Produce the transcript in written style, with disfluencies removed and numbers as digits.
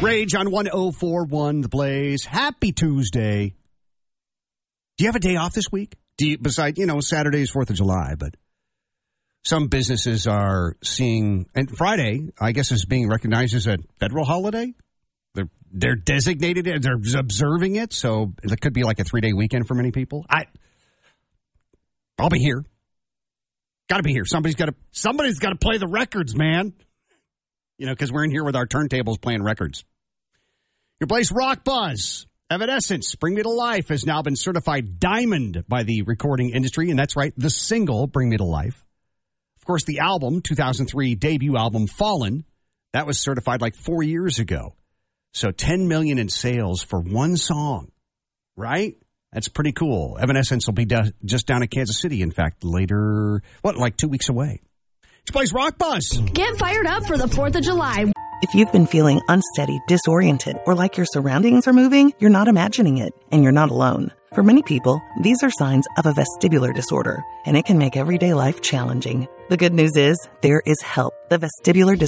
Rage on 104.1 The Blaze. Happy Tuesday. Do you have a day off this week? Besides, Saturday is 4th of July, but some businesses are seeing, and Friday, I guess, is being recognized as a federal holiday. They're designated it, they're observing it, so it could be like a 3-day weekend for many people. I'll be here. Got to be here. Somebody's got to play the records, man. Because we're in here with our turntables playing records. Your Blaze Rock Buzz. Evanescence, Bring Me to Life, has now been certified diamond by the recording industry. And that's right, the single, Bring Me to Life. Of course, the album, 2003 debut album, Fallen, that was certified like 4 years ago. So 10 million in sales for one song, right? That's pretty cool. Evanescence will be just down in Kansas City, in fact, later, like 2 weeks away. It's Blaze Rock Buzz. Get fired up for the 4th of July. If you've been feeling unsteady, disoriented, or like your surroundings are moving, you're not imagining it, and you're not alone. For many people, these are signs of a vestibular disorder, and it can make everyday life challenging. The good news is there is help. The vestibular disorder